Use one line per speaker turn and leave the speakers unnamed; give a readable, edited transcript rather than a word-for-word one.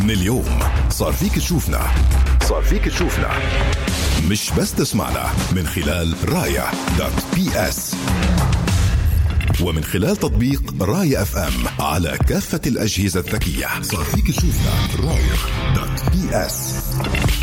من اليوم صار فيك تشوفنا مش بس تسمعنا من خلال رايا.بي.اس ومن خلال تطبيق رايا اف ام على كافة الأجهزة الذكية. صار فيك تشوفنا رايا.بي.اس.